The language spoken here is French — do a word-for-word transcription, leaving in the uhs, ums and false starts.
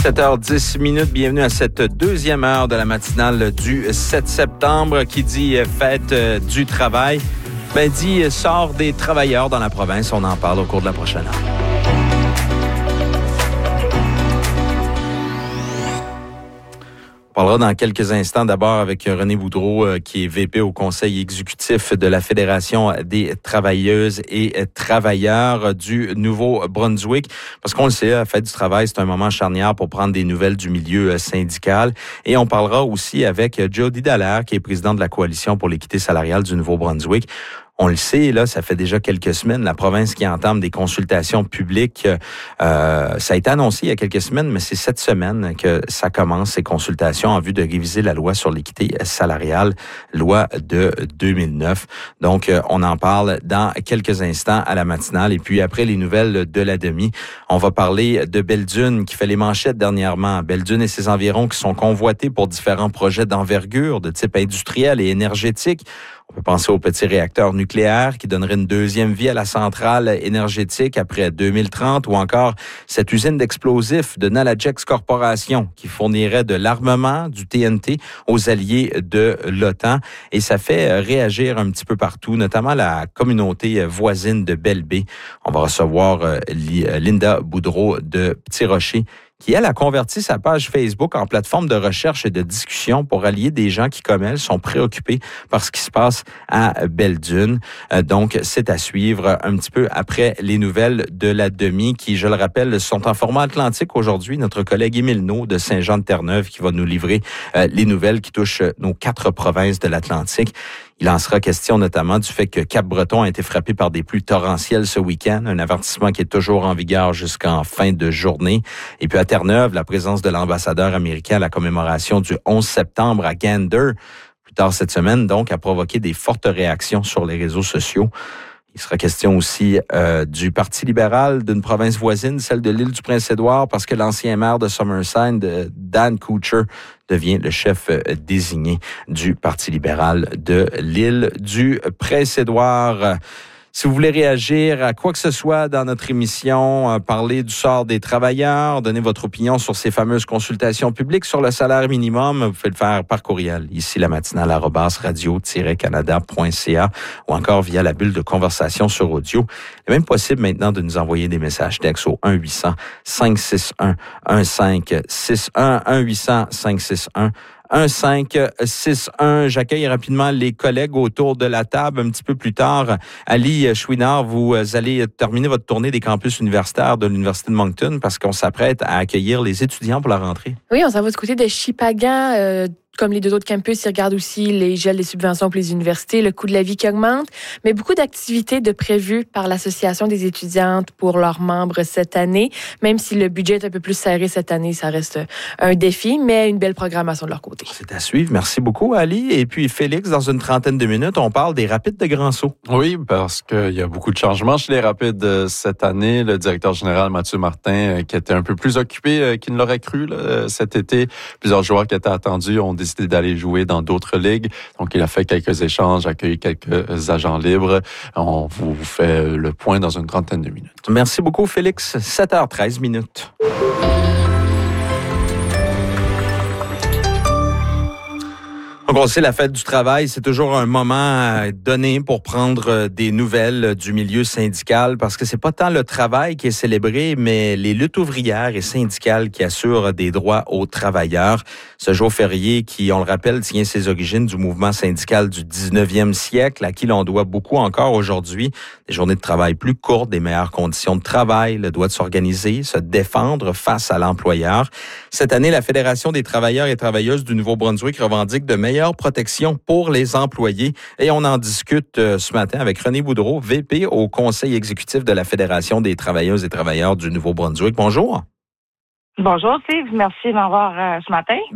sept heures dix minutes, bienvenue à cette deuxième heure de la matinale du sept septembre. Qui dit fête du travail, ben dit sort des travailleurs dans la province. On en parle au cours de la prochaine heure. On parlera dans quelques instants d'abord avec René Boudreau, qui est V P au Conseil exécutif de la Fédération des travailleuses et travailleurs du Nouveau-Brunswick. Parce qu'on le sait, la fête du travail, c'est un moment charnière pour prendre des nouvelles du milieu syndical. Et on parlera aussi avec Jody Dallaire, qui est président de la Coalition pour l'équité salariale du Nouveau-Brunswick. On le sait, là, ça fait déjà quelques semaines, la province qui entame des consultations publiques. Euh, ça a été annoncé il y a quelques semaines, mais c'est cette semaine que ça commence, ces consultations en vue de réviser la loi sur l'équité salariale, loi de deux mille neuf. Donc, on en parle dans quelques instants à la matinale. Et puis, après les nouvelles de la demi, on va parler de Belledune qui fait les manchettes dernièrement. Belledune et ses environs qui sont convoités pour différents projets d'envergure de type industriel et énergétique. On peut penser au petit réacteur nucléaire qui donnerait une deuxième vie à la centrale énergétique après deux mille trente, ou encore cette usine d'explosifs de Nalajex Corporation qui fournirait de l'armement, du T N T aux alliés de l'OTAN. Et ça fait réagir un petit peu partout, notamment la communauté voisine de Belle-Baie. On va recevoir Linda Boudreau de Petit Rocher, qui, elle, a converti sa page Facebook en plateforme de recherche et de discussion pour allier des gens qui, comme elle, sont préoccupés par ce qui se passe à Belledune. Euh, donc, c'est à suivre un petit peu après les nouvelles de la demi qui, je le rappelle, sont en format atlantique aujourd'hui. Notre collègue Émile Naud de Saint-Jean-de-Terre-Neuve qui va nous livrer euh, les nouvelles qui touchent nos quatre provinces de l'Atlantique. Il en sera question notamment du fait que Cap-Breton a été frappé par des pluies torrentielles ce week-end, un avertissement qui est toujours en vigueur jusqu'en fin de journée. Et puis à Terre-Neuve, la présence de l'ambassadeur américain à la commémoration du onze septembre à Gander, plus tard cette semaine, donc, a provoqué des fortes réactions sur les réseaux sociaux. Il sera question aussi euh, du Parti libéral d'une province voisine, celle de l'île du Prince-Édouard, parce que l'ancien maire de Summerside, Dan Kuchar, devient le chef désigné du Parti libéral de l'île du Prince-Édouard. Si vous voulez réagir à quoi que ce soit dans notre émission, euh, parler du sort des travailleurs, donner votre opinion sur ces fameuses consultations publiques sur le salaire minimum, vous pouvez le faire par courriel, ici la matinale arobase radio tiret canada point c a ou encore via la bulle de conversation sur audio. Il est même possible maintenant de nous envoyer des messages textes au un huit cents cinq six un un cinq six un, un huit cents cinq six un un cinq six un. J'accueille rapidement les collègues autour de la table un petit peu plus tard. Ali Chouinard, vous allez terminer votre tournée des campus universitaires de l'Université de Moncton parce qu'on s'apprête à accueillir les étudiants pour la rentrée. Oui, on s'en va du côté de Shippagan. Euh, comme les deux autres campus, ils regardent aussi les gels des subventions pour les universités, le coût de la vie qui augmente, mais beaucoup d'activités de prévues par l'Association des étudiantes pour leurs membres cette année. Même si le budget est un peu plus serré cette année, ça reste un défi, mais une belle programmation de leur côté. C'est à suivre. Merci beaucoup, Ali. Et puis, Félix, dans une trentaine de minutes, on parle des Rapides de Grand-Sault. Oui, parce qu'il y a beaucoup de changements chez les Rapides cette année. Le directeur général, Mathieu Martin, qui était un peu plus occupé qu'il ne l'aurait cru là, cet été. Plusieurs joueurs qui étaient attendus ont décidé d'aller jouer dans d'autres ligues. Donc, il a fait quelques échanges, accueilli quelques agents libres. On vous fait le point dans une trentaine de minutes. Merci beaucoup, Félix. sept heures treize minutes. Donc, on sait, la fête du travail, c'est toujours un moment donné pour prendre des nouvelles du milieu syndical parce que c'est pas tant le travail qui est célébré, mais les luttes ouvrières et syndicales qui assurent des droits aux travailleurs. Ce jour férié qui, on le rappelle, tient ses origines du mouvement syndical du dix-neuvième siècle, à qui l'on doit beaucoup encore aujourd'hui. Des journées de travail plus courtes, des meilleures conditions de travail, le droit de s'organiser, se défendre face à l'employeur. Cette année, la Fédération des travailleurs et travailleuses du Nouveau-Brunswick revendique de meilleures protection pour les employés. Et on en discute euh, ce matin avec René Boudreau, V P au Conseil exécutif de la Fédération des travailleuses et travailleurs du Nouveau-Brunswick. Bonjour. Bonjour, Steve. Merci de m'avoir euh, ce matin.